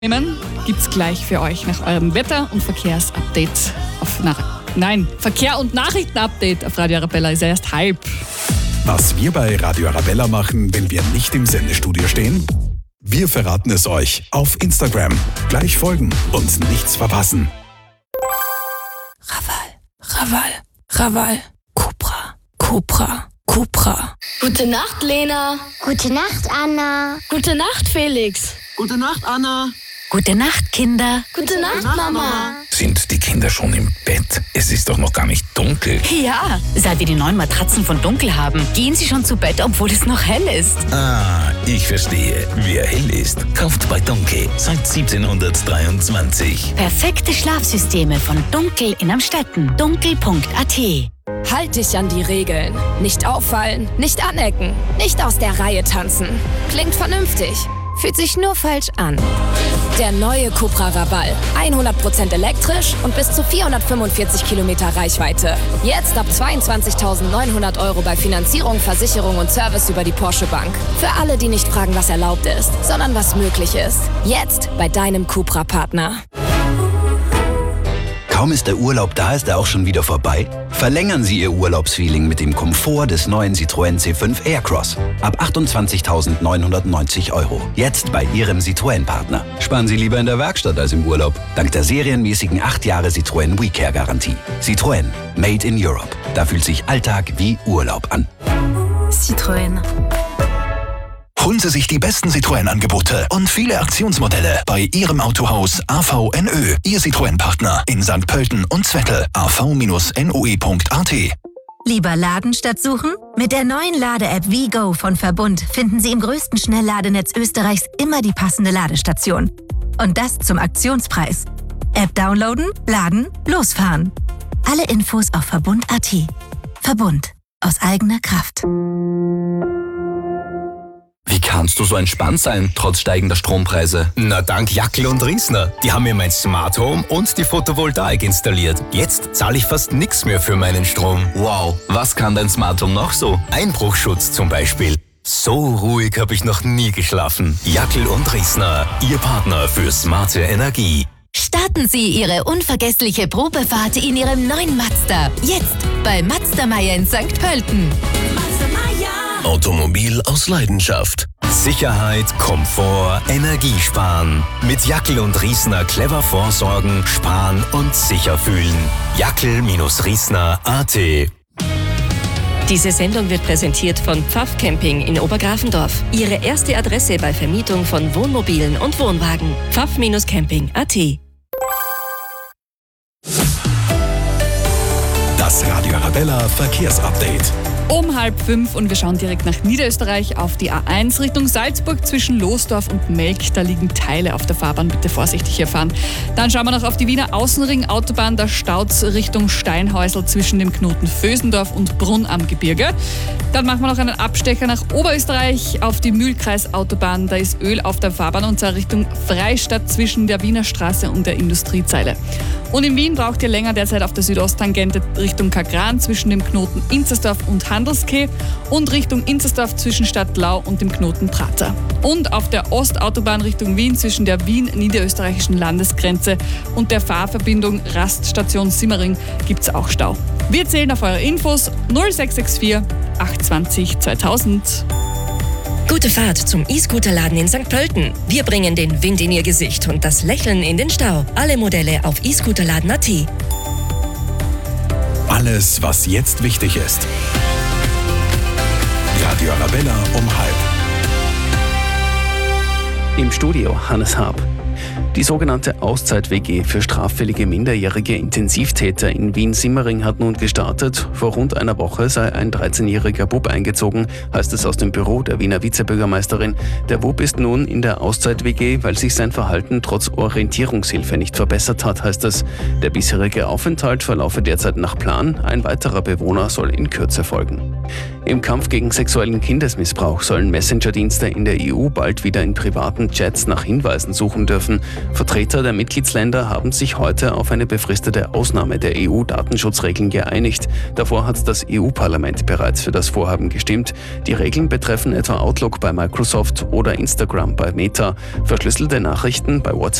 Gibt's gleich für euch nach eurem Wetter- und Verkehrsupdate Verkehr- und Nachrichtenupdate auf Radio Arabella ist ja erst halb. Was wir bei Radio Arabella machen, wenn wir nicht im Sendestudio stehen? Wir verraten es euch auf Instagram. Gleich folgen und nichts verpassen. Raval. Cupra. Gute Nacht, Lena. Gute Nacht, Anna. Gute Nacht, Felix. Gute Nacht, Anna. Gute Nacht, Kinder. Gute Nacht, Mama. Sind die Kinder schon im Bett? Es ist doch noch gar nicht dunkel. Ja, seit wir die neuen Matratzen von Dunkel haben, gehen sie schon zu Bett, obwohl es noch hell ist. Ah, ich verstehe. Wer hell ist, kauft bei Dunkel seit 1723. Perfekte Schlafsysteme von Dunkel in Amstetten. Dunkel.at. Halt dich an die Regeln. Nicht auffallen, nicht anecken, nicht aus der Reihe tanzen. Klingt vernünftig, fühlt sich nur falsch an. Der neue Cupra Raval. 100% elektrisch und bis zu 445 Kilometer Reichweite. Jetzt ab 22.900 € bei Finanzierung, Versicherung und Service über die Porsche Bank. Für alle, die nicht fragen, was erlaubt ist, sondern was möglich ist. Jetzt bei deinem Cupra-Partner. Kaum ist der Urlaub da, ist er auch schon wieder vorbei? Verlängern Sie Ihr Urlaubsfeeling mit dem Komfort des neuen Citroën C5 Aircross. Ab 28.990 €. Jetzt bei Ihrem Citroën-Partner. Sparen Sie lieber in der Werkstatt als im Urlaub. Dank der serienmäßigen 8 Jahre Citroën WeCare-Garantie. Citroën. Made in Europe. Da fühlt sich Alltag wie Urlaub an. Citroën. Holen Sie sich die besten Citroën-Angebote und viele Aktionsmodelle bei Ihrem Autohaus AVNÖ, Ihr Citroën-Partner in St. Pölten und Zwettl. av-noe.at. Lieber laden statt suchen? Mit der neuen Lade-App WeGo von Verbund finden Sie im größten Schnellladenetz Österreichs immer die passende Ladestation. Und das zum Aktionspreis. App downloaden, laden, losfahren. Alle Infos auf Verbund.at. Verbund. Aus eigener Kraft. Wie kannst du so entspannt sein, trotz steigender Strompreise? Na, dank Jackel und Riesner. Die haben mir mein Smart Home und die Photovoltaik installiert. Jetzt zahle ich fast nichts mehr für meinen Strom. Wow, was kann dein Smart Home noch so? Einbruchschutz zum Beispiel. So ruhig habe ich noch nie geschlafen. Jackel und Riesner, Ihr Partner für smarte Energie. Starten Sie Ihre unvergessliche Probefahrt in Ihrem neuen Mazda. Jetzt bei Mazda Meier in St. Pölten. Automobil aus Leidenschaft. Sicherheit, Komfort, Energiesparen. Mit Jackel und Riesner clever vorsorgen, sparen und sicher fühlen. Jackel-Riesner.at. Diese Sendung wird präsentiert von Pfaff Camping in Obergrafendorf. Ihre erste Adresse bei Vermietung von Wohnmobilen und Wohnwagen. Pfaff-Camping.at. Das Radio Arabella Verkehrsupdate. Um 4:30 und wir schauen direkt nach Niederösterreich auf die A1 Richtung Salzburg zwischen Losdorf und Melk. Da liegen Teile auf der Fahrbahn, bitte vorsichtig hier fahren. Dann schauen wir noch auf die Wiener Außenring-Autobahn, da staut's Richtung Steinhäusl zwischen dem Knoten Vösendorf und Brunn am Gebirge. Dann machen wir noch einen Abstecher nach Oberösterreich auf die Mühlkreisautobahn. Da ist Öl auf der Fahrbahn und zwar Richtung Freistadt zwischen der Wiener Straße und der Industriezeile. Und in Wien braucht ihr länger derzeit auf der Südosttangente Richtung Kagran zwischen dem Knoten Inzersdorf und Handelskeh und Richtung Inzersdorf zwischen Stadtlau und dem Knoten Prater. Und auf der Ostautobahn Richtung Wien zwischen der Wien-Niederösterreichischen Landesgrenze und der Fahrverbindung Raststation Simmering gibt es auch Stau. Wir zählen auf eure Infos 0664 820 2000. Gute Fahrt zum E-Scooter-Laden in St. Pölten. Wir bringen den Wind in Ihr Gesicht und das Lächeln in den Stau. Alle Modelle auf e-Scooterladen.at. Alles, was jetzt wichtig ist. Radio Arabella um 12:30. Im Studio Hannes Haab. Die sogenannte Auszeit-WG für straffällige minderjährige Intensivtäter in Wien-Simmering hat nun gestartet. Vor rund einer Woche sei ein 13-jähriger Bub eingezogen, heißt es aus dem Büro der Wiener Vizebürgermeisterin. Der Bub ist nun in der Auszeit-WG, weil sich sein Verhalten trotz Orientierungshilfe nicht verbessert hat, heißt es. Der bisherige Aufenthalt verlaufe derzeit nach Plan. Ein weiterer Bewohner soll in Kürze folgen. Im Kampf gegen sexuellen Kindesmissbrauch sollen Messenger-Dienste in der EU bald wieder in privaten Chats nach Hinweisen suchen dürfen. Vertreter der Mitgliedsländer haben sich heute auf eine befristete Ausnahme der EU-Datenschutzregeln geeinigt. Davor hat das EU-Parlament bereits für das Vorhaben gestimmt. Die Regeln betreffen etwa Outlook bei Microsoft oder Instagram bei Meta, verschlüsselte Nachrichten bei WhatsApp